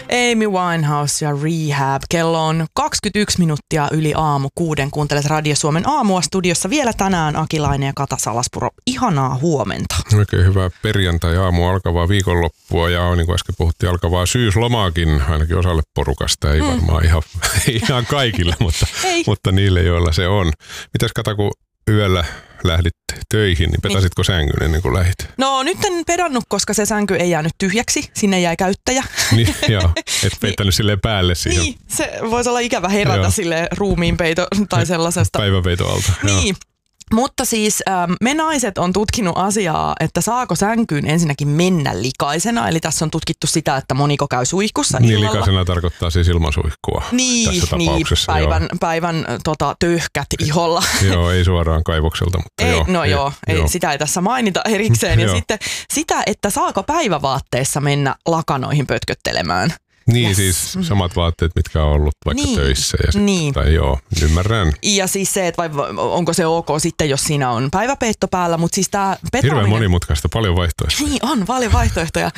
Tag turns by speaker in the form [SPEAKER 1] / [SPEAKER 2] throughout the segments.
[SPEAKER 1] Amy Winehouse ja Rehab. Kello on 21 minuuttia yli aamu 6. Kuuntelet Radio Suomen aamua studiossa vielä tänään Akilainen ja Kata Salaspuro. Ihanaa huomenta.
[SPEAKER 2] Oikein hyvää perjantai-aamu alkavaa viikonloppua ja niin kuin äsken puhuttiin, alkavaa syyslomaakin ainakin osalle porukasta. Ei varmaan ihan kaikille, mutta niille, joilla se on. Mitäs Kata, kun yöllä lähdit töihin, niin petasitko sängyn ennen kuin lähdit?
[SPEAKER 1] No nyt en pedannut, koska se sänky ei jäänyt tyhjäksi. Sinne jäi käyttäjä.
[SPEAKER 2] Niin, joo. Et peittänyt silleen päälle siihen.
[SPEAKER 1] Niin, se voisi olla ikävä herätä silleen ruumiinpeito tai sellaisesta.
[SPEAKER 2] Päiväpeito alta.
[SPEAKER 1] Niin.
[SPEAKER 2] Joo.
[SPEAKER 1] Mutta siis me naiset on tutkinut asiaa, että saako sänkyyn ensinnäkin mennä likaisena. Eli tässä on tutkittu sitä, että moniko käy suihkussa illalla.
[SPEAKER 2] Niin likaisena tarkoittaa siis ilmasuihkua tässä tapauksessa.
[SPEAKER 1] Päivän töyhkät iholla.
[SPEAKER 2] Joo, ei suoraan kaivokselta, mutta
[SPEAKER 1] joo. Sitä ei tässä mainita erikseen. Ja sitten sitä, että saako päivävaatteessa mennä lakanoihin pötköttelemään.
[SPEAKER 2] Niin, siis samat vaatteet, mitkä on ollut vaikka töissä. Ja tai ymmärrän.
[SPEAKER 1] Ja siis se, että onko se ok sitten, jos siinä on päiväpeitto päällä, mutta siis tämä petaaminen...
[SPEAKER 2] Hirveän monimutkaista, paljon vaihtoehtoja.
[SPEAKER 1] Niin, on paljon vaihtoehtoja.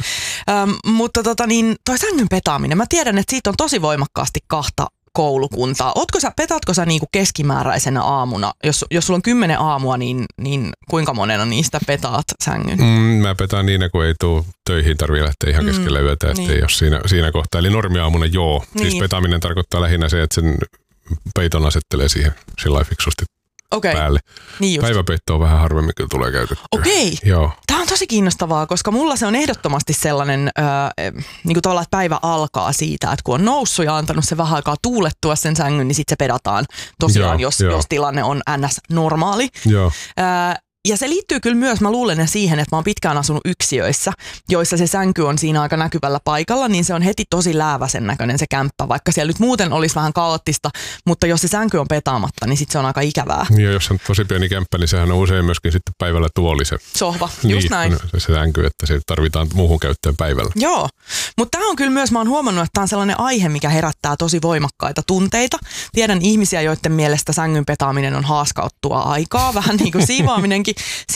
[SPEAKER 1] Mutta toi sängyn petaaminen, mä tiedän, että siitä on tosi voimakkaasti kahta koulukuntaa. Petatko sä niinku keskimääräisenä aamuna? Jos sulla on 10 aamua, niin kuinka monena niistä petaat sängyn?
[SPEAKER 2] Mä petaan niin, kun ei tule töihin, tarvitse lähteä ihan keskellä yötä, ettei ole siinä kohtaa. Eli normiaamuna joo. Niin. Siis petaaminen tarkoittaa lähinnä se, että sen peiton asettelee siihen sillä fiksusti päälle. Niin päiväpeitto on vähän harvemmin, kun tulee käytettyä.
[SPEAKER 1] Okei.
[SPEAKER 2] Joo.
[SPEAKER 1] Tämä on tosi kiinnostavaa, koska mulla se on ehdottomasti sellainen, niin kuin tavallaan, että päivä alkaa siitä, että kun on noussut ja antanut se vähän aikaa tuulettua sen sängyn, niin sitten se pedataan tosiaan, jos tilanne on ns-normaali.
[SPEAKER 2] Joo.
[SPEAKER 1] Ja se liittyy kyllä myös, mä luulen siihen, että mä oon pitkään asunut yksiöissä, joissa se sänky on siinä aika näkyvällä paikalla, niin se on heti tosi lääväsen näköinen se kämppä, vaikka siellä nyt muuten olisi vähän kaoottista, mutta jos se sänky on petaamatta, niin sitten se on aika ikävää.
[SPEAKER 2] Ja jos on tosi pieni kämppä, niin sehän on usein myöskin sitten päivällä tuoli se
[SPEAKER 1] sohva, just näin.
[SPEAKER 2] Se sänky, että se tarvitaan muuhun käyttöön päivällä.
[SPEAKER 1] Joo, mutta tämä on kyllä myös, mä oon huomannut, että tämä on sellainen aihe, mikä herättää tosi voimakkaita tunteita. Tiedän ihmisiä, joiden mielestä sängyn petaaminen on haaskauttua aikaa, vähän niin kuin siivoaminenkin.